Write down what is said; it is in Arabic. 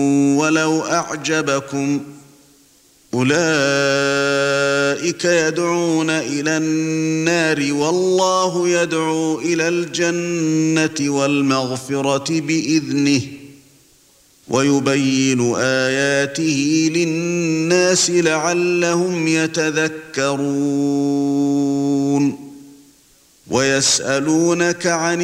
ولو أعجبكم أولئك يدعون إلى النار والله يدعو إلى الجنة والمغفرة بإذنه ويبين آياته للناس لعلهم يتذكرون ويسألونك عن